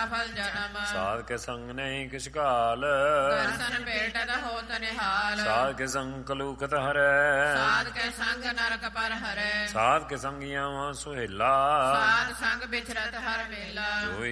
ਸਫਲ ਜਨਮ। ਸਾਧ ਕੇ ਸੰਗ ਨਹੀਂ ਕਿਛ ਕਾਲ, ਦਰਸ਼ਨ ਭੇਟਤ ਹੋਤ ਨਿਹਾਲ। ਸਾਧ ਕੇ ਸੰਗ ਕਲੂਕਤ ਹਰੈ, ਸਾਧ ਕੇ ਸੰਗ ਨਰਕ ਪਰ ਹਰੈ। ਸਾਧ ਕੇ ਸੰਗ ਯਮ ਸੁਹੇਲਾ, ਸਾਧ ਸੰਗ ਬਿਚਰਤ ਹਰ ਵੇਲਾ।